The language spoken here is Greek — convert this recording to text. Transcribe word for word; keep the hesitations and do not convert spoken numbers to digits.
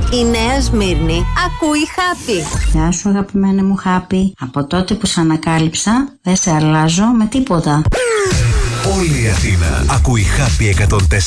Η Νέα Σμύρνη ακούει Χάπι. Γεια σου αγαπημένη μου Χάπι. Από τότε που σ' ανακάλυψα δεν σε αλλάζω με τίποτα. Όλη η Αθήνα ακούει Χάπι εκατόν τέσσερα.